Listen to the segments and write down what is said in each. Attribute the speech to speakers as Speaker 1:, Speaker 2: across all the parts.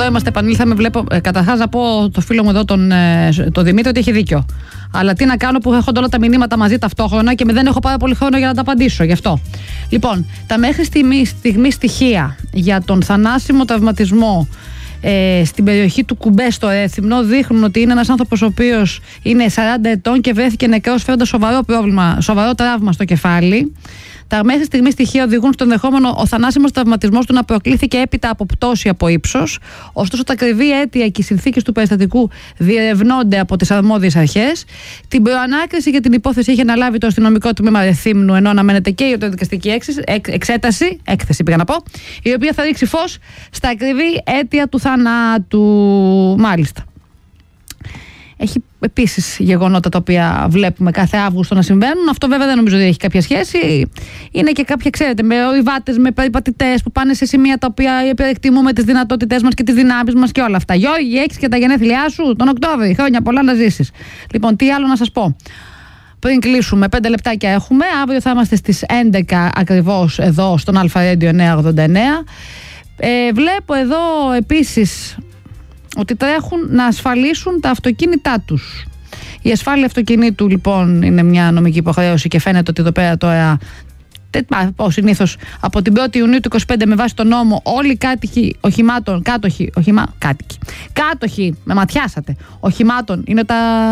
Speaker 1: Εδώ είμαστε, επανήλθαμε. Βλέπω. Καταρχάς να πω το φίλο μου εδώ, τον Δημήτρη, ότι έχει δίκιο. Αλλά τι να κάνω που έχονται όλα τα μηνύματα μαζί ταυτόχρονα και δεν έχω πάρα πολύ χρόνο για να τα απαντήσω. Γι' αυτό. Λοιπόν, τα μέχρι στιγμή στοιχεία για τον θανάσιμο τραυματισμό στην περιοχή του Κουμπέ στο Ρέθυμνο δείχνουν ότι είναι ένας άνθρωπος ο οποίος είναι 40 ετών και βρέθηκε νεκρός φέροντας σοβαρό τραύμα στο κεφάλι. Τα μέχρι στιγμή στοιχεία οδηγούν στο ενδεχόμενο ο θανάσιμος τραυματισμός του να προκλήθηκε έπειτα από πτώση από ίψος. Ωστόσο, τα ακριβή αίτια και οι συνθήκες του περιστατικού διερευνώνται από τις αρμόδιες αρχές. Την προανάκριση για την υπόθεση έχει αναλάβει το αστυνομικό τμήμα Ρεθύμνου, ενώ αναμένεται και η ιατροδικαστική έκθεση πήγα να πω, η οποία θα ρίξει φως στα ακριβή αίτια του θανάτου. Μάλιστα. Έχει επίσης γεγονότα τα οποία βλέπουμε κάθε Αύγουστο να συμβαίνουν. Αυτό βέβαια δεν νομίζω ότι έχει κάποια σχέση. Είναι και κάποια, ξέρετε, με ορειβάτες, με περιπατητές που πάνε σε σημεία τα οποία υπερεκτιμούμε τις δυνατότητές μας και τις δυνάμεις μας και όλα αυτά. Γιώργη, έχεις και τα γενέθλιά σου τον Οκτώβρη. Χρόνια πολλά να ζήσεις. Λοιπόν, τι άλλο να σας πω. Πριν κλείσουμε, 5 λεπτάκια έχουμε. Αύριο θα είμαστε στις 11 ακριβώς εδώ στον Αλφα Radio 989. Βλέπω εδώ επίσης ότι τρέχουν να ασφαλίσουν τα αυτοκίνητά τους. Η ασφάλεια αυτοκινήτου λοιπόν είναι μια νομική υποχρέωση και φαίνεται ότι εδώ πέρα τώρα, συνήθως από την 1η Ιουνίου του 2025 με βάση τον νόμο, όλοι οι κάτοικοι οχημάτων, κάτοχοι, με ματιάσατε, οχημάτων είναι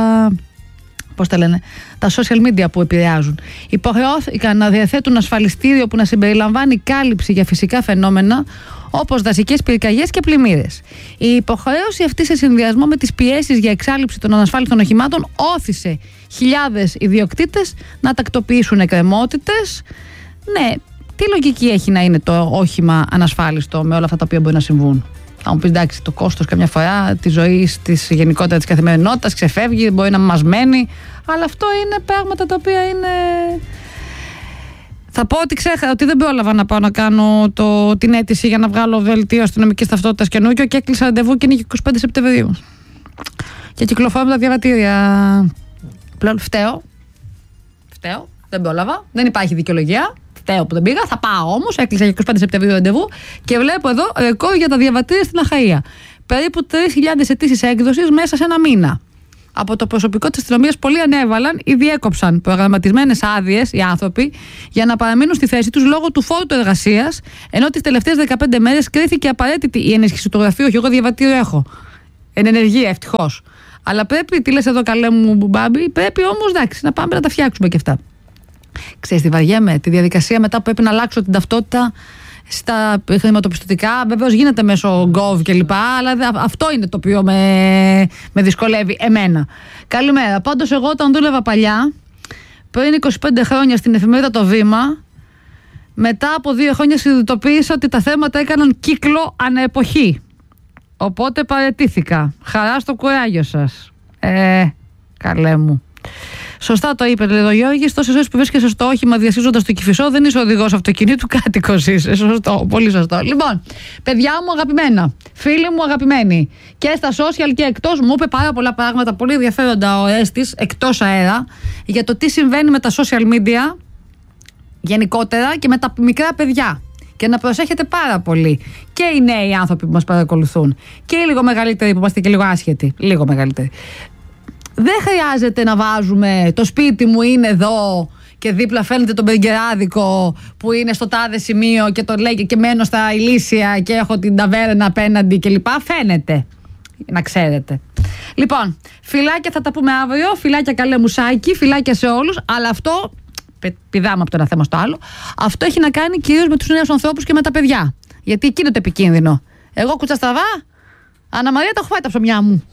Speaker 1: τα social media που επηρεάζουν. Υποχρεώθηκαν να διαθέτουν ασφαλιστήριο που να συμπεριλαμβάνει κάλυψη για φυσικά φαινόμενα όπως δασικές πυρκαγιές και πλημμύρες. Η υποχρέωση αυτή σε συνδυασμό με τις πιέσεις για εξάλειψη των ανασφάλιστων οχημάτων όθησε χιλιάδες ιδιοκτήτες να τακτοποιήσουν εκκρεμότητες. Ναι, τι λογική έχει να είναι το όχημα ανασφάλιστο με όλα αυτά τα οποία μπορεί να συμβούν? Θα μου πεις, εντάξει, το κόστος καμιά φορά της ζωής, της γενικότερα της καθημερινότητας ξεφεύγει, μπορεί να μας μένει, αλλά αυτό είναι πράγματα τα οποία είναι. Θα πω ότι δεν πρόλαβα να πάω να κάνω την αίτηση για να βγάλω δελτίο αστυνομικής ταυτότητας καινούργιο και έκλεισα ραντεβού και είναι 25 Σεπτεμβρίου. Και κυκλοφορώ με τα διαβατήρια. Πλέον φταίω, δεν πρόλαβα, δεν υπάρχει δικαιολογία. Φταίω που δεν πήγα, θα πάω όμως. Έκλεισα για 25 Σεπτεμβρίου ραντεβού και βλέπω εδώ ρεκόρ για τα διαβατήρια στην Αχαΐα. Περίπου 3.000 αιτήσεις έκδοσης μέσα σε ένα μήνα. Από το προσωπικό της αστυνομίας πολλοί ανέβαλαν ή διέκοψαν προγραμματισμένες άδειες οι άνθρωποι για να παραμείνουν στη θέση τους λόγω του φόρτου εργασίας, ενώ τις τελευταίες 15 μέρες κρίθηκε απαραίτητη η ενίσχυση του γραφείου. Όχι, εγώ διαβατήριο έχω. Εν ενεργεία, ευτυχώς. Αλλά πρέπει, τι λες εδώ, καλέ μου μπάμπη, πρέπει όμως, εντάξει, να πάμε να τα φτιάξουμε και αυτά. Ξέρεις τι βαριέμαι, τη διαδικασία μετά που πρέπει να αλλάξω την ταυτότητα στα χρηματοπιστωτικά. Βεβαίως γίνεται μέσω Gov και λοιπά, αλλά αυτό είναι το οποίο με δυσκολεύει εμένα. Καλημέρα. Πάντως εγώ όταν δούλευα παλιά, πριν 25 χρόνια στην εφημερίδα Το Βήμα, μετά από 2 χρόνια συνειδητοποίησα ότι τα θέματα έκαναν κύκλο αναεποχή. Οπότε παραιτήθηκα. Χαρά στο κουράγιο σας. Καλέ μου. Σωστά το είπε, λέει ο Γιώργης. Τόσες ώρες που βρίσκεσαι στο όχημα διασχίζοντας το Κηφισό, δεν είσαι οδηγός αυτοκινήτου, κάτοικος είσαι. Σωστό, πολύ σωστό. Λοιπόν, παιδιά μου αγαπημένα, φίλοι μου αγαπημένοι, και στα social και εκτός, μου είπε πάρα πολλά πράγματα πολύ ενδιαφέροντα ο Έστης, εκτός αέρα, για το τι συμβαίνει με τα social media γενικότερα και με τα μικρά παιδιά. Και να προσέχετε πάρα πολύ. Και οι νέοι άνθρωποι που μας παρακολουθούν. Και οι λίγο μεγαλύτεροι που είμαστε και λίγο άσχετοι. Λίγο μεγαλύτεροι. Δεν χρειάζεται να βάζουμε το σπίτι μου είναι εδώ και δίπλα φαίνεται τον μπεργκεράδικο που είναι στο τάδε σημείο και το λέει και μένω στα Ηλίσια και έχω την ταβέρνα απέναντι κλπ. Φαίνεται. Να ξέρετε. Λοιπόν, φιλάκια, θα τα πούμε αύριο. Φιλάκια, καλέ μουσάκι. Φιλάκια σε όλους. Αλλά αυτό, πηδάμε από το ένα θέμα στο άλλο, αυτό έχει να κάνει κυρίως με τους νέους ανθρώπους και με τα παιδιά. Γιατί εκεί είναι το επικίνδυνο. Εγώ κουτσαστραβά, Αννα Μαρία, τα έχω φάει τα ψωμιά μου.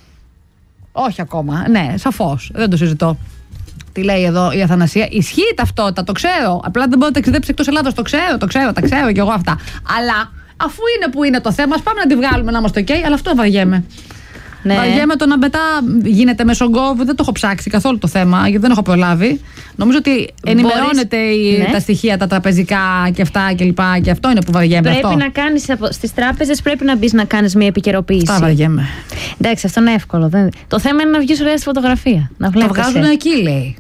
Speaker 1: Όχι ακόμα. Ναι, σαφώς. Δεν το συζητώ. Τι λέει εδώ η Αθανασία? Ισχύει ταυτότητα, το ξέρω. Απλά δεν μπορώ να ταξιδέψει εκτός Ελλάδος. Το ξέρω, τα ξέρω κι εγώ αυτά. Αλλά αφού είναι που είναι το θέμα, πάμε να τη βγάλουμε να είμαστε OK. Αλλά αυτό βαριέμαι. Ναι. Βαριέμαι το να μετά γίνεται μέσω Gov. Δεν το έχω ψάξει καθόλου το θέμα, γιατί δεν έχω προλάβει. Νομίζω ότι ενημερώνεται τα στοιχεία, τα τραπεζικά και αυτά κλπ. Και αυτό είναι που βαριέμαι.
Speaker 2: Πρέπει να κάνεις στις τράπεζες, πρέπει να μπεις να κάνεις μια επικαιροποίηση.
Speaker 1: Τα βαριέμαι.
Speaker 2: Εντάξει, αυτό είναι εύκολο. Το θέμα είναι να βγεις ωραία στη φωτογραφία. Να
Speaker 1: το βγάζουν εκεί, λέει.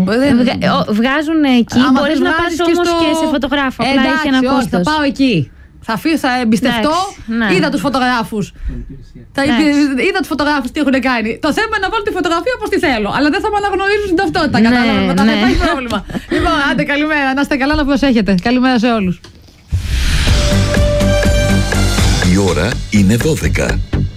Speaker 2: Βγάζουν εκεί. Μπορείς να πας όμως και σε φωτογράφο. Απλά έχει ένα κόστος.
Speaker 1: Θα πάω εκεί. Θα εμπιστευτώ.
Speaker 2: Ναι.
Speaker 1: Είδα τους φωτογράφους. Είδα τους φωτογράφους τι έχουν κάνει. Το θέμα είναι να βάλω τη φωτογραφία όπως τη θέλω. Αλλά δεν θα με αναγνωρίζουν στην ταυτότητα. Κατάλαβα. Μετά θα υπάρχει πρόβλημα. Λοιπόν, άντε, καλημέρα. Να είστε καλά, να προσέχετε. Καλημέρα σε όλους.
Speaker 3: Η ώρα είναι 12.